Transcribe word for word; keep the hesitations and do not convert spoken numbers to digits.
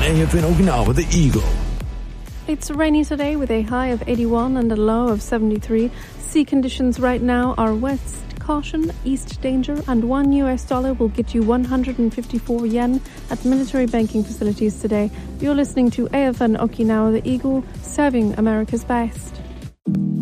A F N Okinawa, the Eagle. It's rainy today with a high of eighty-one and a low of seventy-three. Sea conditions right now are west caution, east danger, and one U S dollar will get you one hundred fifty-four yen at military banking facilities today. You're listening to A F N Okinawa, the Eagle, serving America's best.